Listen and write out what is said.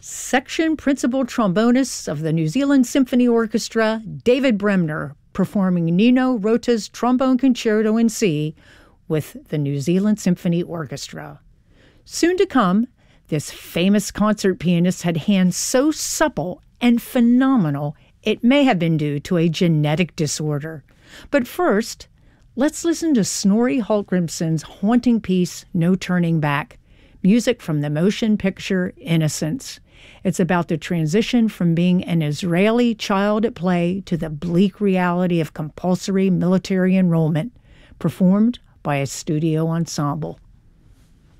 Section Principal Trombonist of the New Zealand Symphony Orchestra, David Bremner, performing Nino Rota's Trombone Concerto in C with the New Zealand Symphony Orchestra. Soon to come, this famous concert pianist had hands so supple and phenomenal it may have been due to a genetic disorder. But first, let's listen to Snorri Hallgrímsson's haunting piece, No Turning Back, music from the motion picture Innocence. It's about the transition from being an Israeli child at play to the bleak reality of compulsory military enrollment, performed by a studio ensemble.